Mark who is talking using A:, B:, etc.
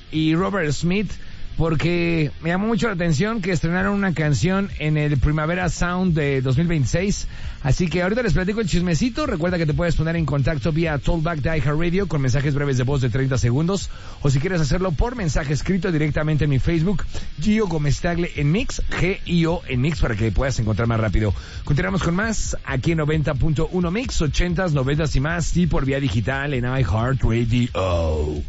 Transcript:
A: y Robert Smith, porque me llamó mucho la atención que estrenaron una canción en el Primavera Sound de 2026. Así que ahorita les platico el chismecito. Recuerda que te puedes poner en contacto vía Talkback de iHeartRadio con mensajes breves de voz de 30 segundos. O si quieres hacerlo por mensaje escrito directamente en mi Facebook, Gio Gómez Tagle en Mix, G-I-O en Mix, para que puedas encontrar más rápido. Continuamos con más aquí en 90.1 Mix, 80s, 90s y más, y por vía digital en iHeartRadio.